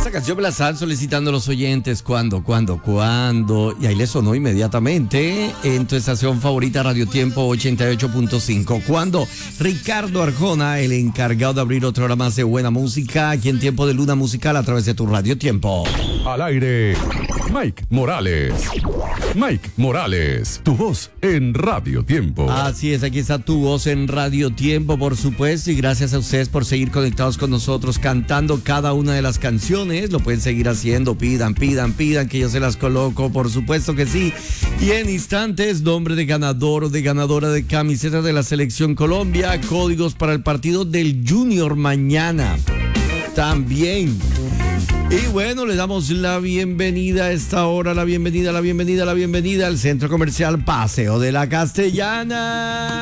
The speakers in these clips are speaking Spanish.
Esa canción me la están solicitando los oyentes. ¿Cuándo? Y ahí le sonó inmediatamente en tu estación favorita Radio Tiempo 88.5. Cuando Ricardo Arjona, el encargado de abrir otra hora más de buena música aquí en Tiempo de Luna Musical a través de tu Radio Tiempo. Al aire, Mike Morales. Mike Morales, tu voz en Radio Tiempo. Así es, aquí está tu voz en Radio Tiempo, por supuesto, y gracias a ustedes por seguir conectados con nosotros, cantando cada una de las canciones. Lo pueden seguir haciendo, pidan, que yo se las coloco, por supuesto que sí. Y en instantes, nombre de ganador o de ganadora de camiseta de la Selección Colombia, códigos para el partido del Junior mañana. También. Y bueno, le damos la bienvenida a esta hora, la bienvenida al Centro Comercial Paseo de la Castellana.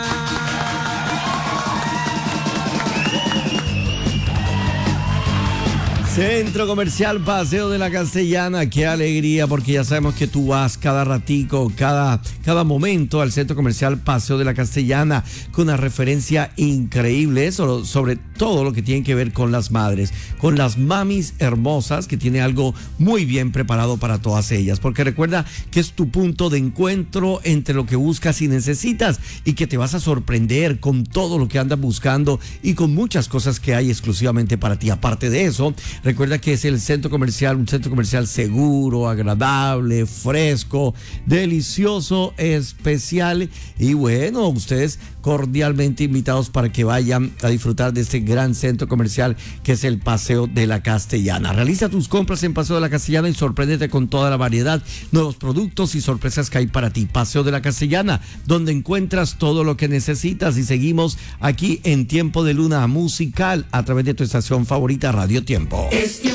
Centro Comercial Paseo de la Castellana, qué alegría, porque ya sabemos que tú vas cada ratico, cada momento al Centro Comercial Paseo de la Castellana con una referencia increíble, sobre todo lo que tiene que ver con las madres, con las mamis hermosas, que tiene algo muy bien preparado para todas ellas, porque recuerda que es tu punto de encuentro entre lo que buscas y necesitas, y que te vas a sorprender con todo lo que andas buscando y con muchas cosas que hay exclusivamente para ti. Aparte de eso, recuerda que es el centro comercial, un centro comercial seguro, agradable, fresco, delicioso, especial. Y bueno, ustedes cordialmente invitados para que vayan a disfrutar de este gran centro comercial que es el Paseo de la Castellana. Realiza tus compras en Paseo de la Castellana y sorpréndete con toda la variedad, nuevos productos y sorpresas que hay para ti. Paseo de la Castellana, donde encuentras todo lo que necesitas. Y seguimos aquí en Tiempo de Luna Musical a través de tu estación favorita Radio Tiempo. Es tiempo